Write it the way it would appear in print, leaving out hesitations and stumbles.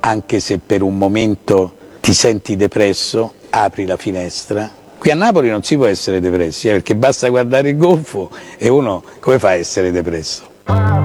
anche se per un momento ti senti depresso, apri la finestra. Qui a Napoli non si può essere depressi, perché basta guardare il golfo e uno come fa a essere depresso?